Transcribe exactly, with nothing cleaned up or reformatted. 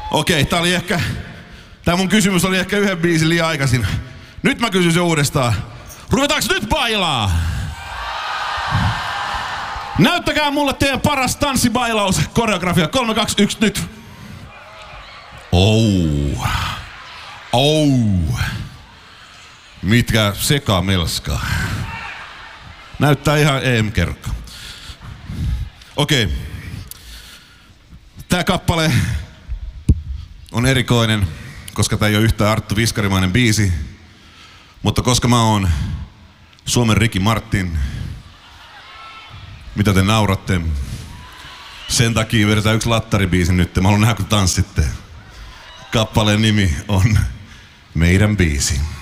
Okei, tää oli ehkä... Tää mun kysymys oli ehkä yhden biisin liian aikaisin. Nyt mä kysyn se uudestaan. Ruvetaanko nyt bailaa? Näyttäkää mulle teidän paras tanssibailaus, koreografia. kolme, kaksi, yksi, nyt. Oh. Oh. Mitkä sekamelska. Näyttää ihan E M-kerkka. Okei. Okay. Tää kappale on erikoinen, koska tää ei ole yhtään Arttu Viskarimainen biisi. Mutta koska mä oon Suomen Ricky Martin, mitä te nauratte, sen takia vedetään yksi lattaribiisi nyt. Mä haluan nähdä, kun tanssitte. Kappaleen nimi on Meidän biisi.